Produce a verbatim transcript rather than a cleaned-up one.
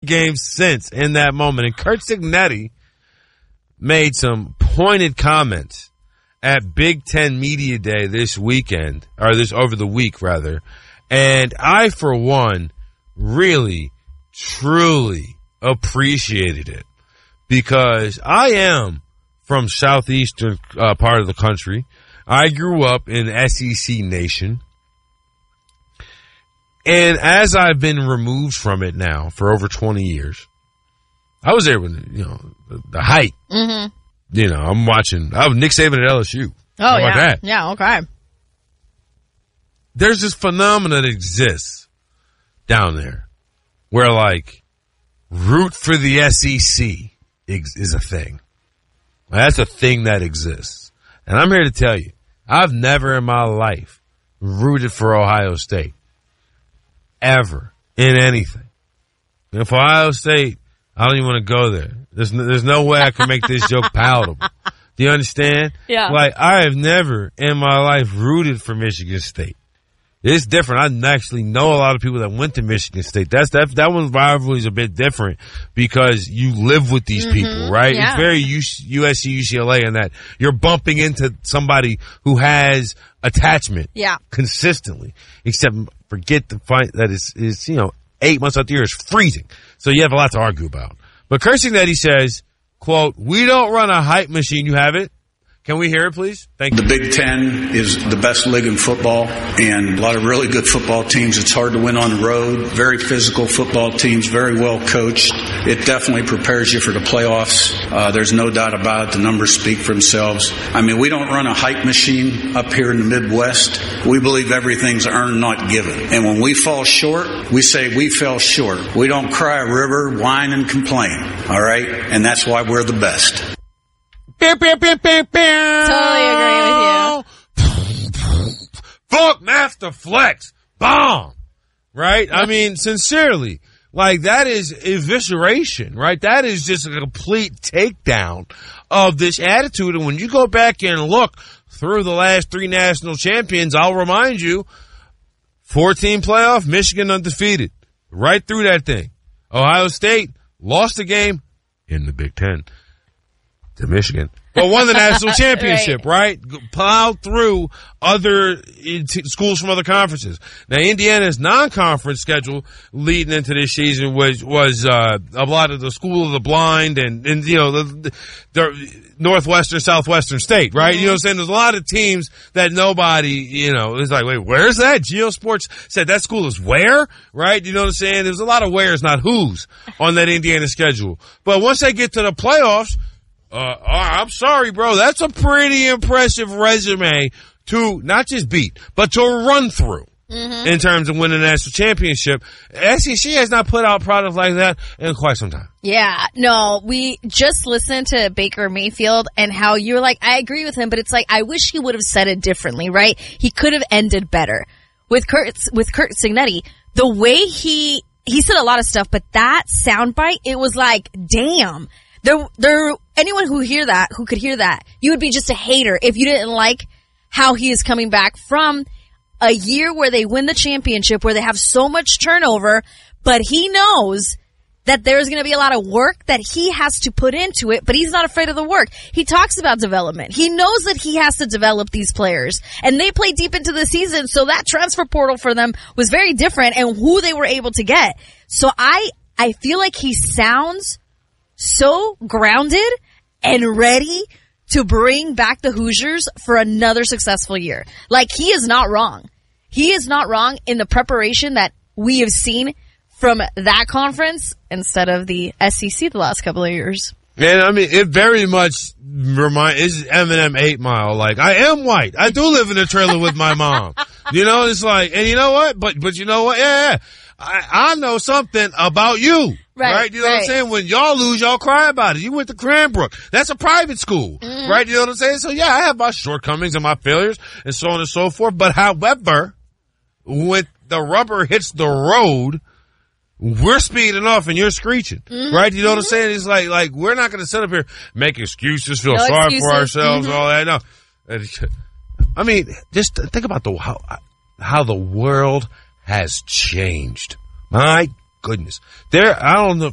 game since in that moment. And Curt Cignetti made some pointed comments at Big Ten Media Day this weekend, or this over the week rather. And I, for one, really, truly appreciated it because I am from southeastern uh, part of the country. I grew up in S E C Nation. And as I've been removed from it now for over twenty years, I was there when, you know, the, the height. Mm-hmm. You know, I'm watching, I was Nick Saban at L S U. Oh, How yeah. about that? Yeah, okay. There's this phenomenon that exists down there where, like, root for the S E C is a thing. That's a thing that exists. And I'm here to tell you, I've never in my life rooted for Ohio State. Ever. In anything. And for Ohio State, I don't even want to go there. There's no, there's no way I can make this joke palatable. Do you understand? Yeah. Like, I have never in my life rooted for Michigan State. It's different. I actually know a lot of people that went to Michigan State. That's that that one's rivalry is a bit different because you live with these mm-hmm. people, right? Yeah. It's very U S C, U C L A in that you're bumping into somebody who has attachment, yeah, consistently. Except forget the fight that is is you know eight months out the year is freezing, so you have a lot to argue about. But cursing that he says, quote, "We don't run a hype machine." You have it. Can we hear it, please? Thank you. The Big Ten is the best league in football, and a lot of really good football teams. It's hard to win on the road. Very physical football teams, very well coached. It definitely prepares you for the playoffs. Uh, there's no doubt about it. The numbers speak for themselves. I mean, we don't run a hype machine up here in the Midwest. We believe everything's earned, not given. And when we fall short, we say we fell short. We don't cry a river, whine, and complain. All right? And that's why we're the best. Totally agree with you. Fuck Master Flex. Bomb. Right? I mean, sincerely. Like, that is evisceration, right? That is just a complete takedown of this attitude. And when you go back and look through the last three national champions, I'll remind you, fourteen playoff, Michigan undefeated. Right through that thing. Ohio State lost the game in the Big Ten to Michigan, but won the national championship, right? right? Plowed through other schools from other conferences. Now, Indiana's non-conference schedule leading into this season was was uh, a lot of the School of the Blind and, and you know, the, the Northwestern, Southwestern State, right? Mm-hmm. You know what I'm saying? There's a lot of teams that nobody, you know, it's like, wait, where's that? GeoSports said that school is where, right? You know what I'm saying? There's a lot of wheres, not who's, on that Indiana schedule. But once they get to the playoffs, Uh, I'm sorry, bro. That's a pretty impressive resume to not just beat, but to run through mm-hmm. in terms of winning a national championship. S E C has not put out products like that in quite some time. Yeah, no, we just listened to Baker Mayfield and how you were like, I agree with him, but it's like, I wish he would have said it differently, right? He could have ended better. With Curt, with Curt Cignetti, the way he, he said a lot of stuff, but that soundbite, it was like, damn. There, there, anyone who hear that, who could hear that, you would be just a hater if you didn't like how he is coming back from a year where they win the championship, where they have so much turnover, but he knows that there's going to be a lot of work that he has to put into it, but he's not afraid of the work. He talks about development. He knows that he has to develop these players, and they play deep into the season, so that transfer portal for them was very different and who they were able to get. So I, I feel like he sounds so grounded and ready to bring back the Hoosiers for another successful year. Like, he is not wrong. He is not wrong in the preparation that we have seen from that conference instead of the S E C the last couple of years. And I mean, it very much remind is Eminem eight Mile. Like, I am white. I do live in a trailer with my mom. You know, it's like, and you know what? But, but you know what? Yeah, yeah. I, I know something about you. Right, right? You know right. what I'm saying? When y'all lose, y'all cry about it. You went to Cranbrook. That's a private school. Mm-hmm. Right? You know what I'm saying? So yeah, I have my shortcomings and my failures and so on and so forth. But however, when the rubber hits the road, we're speeding off and you're screeching. Mm-hmm. Right? You know what I'm saying? It's like, like, we're not going to sit up here, make excuses, feel no sorry excuses. for ourselves, mm-hmm. all that. No. I mean, just think about the, how, how the world has changed. My goodness. There, I don't know.